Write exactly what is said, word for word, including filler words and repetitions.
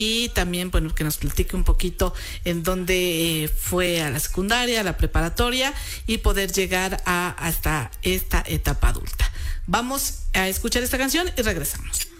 y también, bueno, que nos platique un poquito en dónde eh, fue a la secundaria, a la preparatoria y poder llegar a hasta esta etapa adulta. Vamos a escuchar esta canción y regresamos.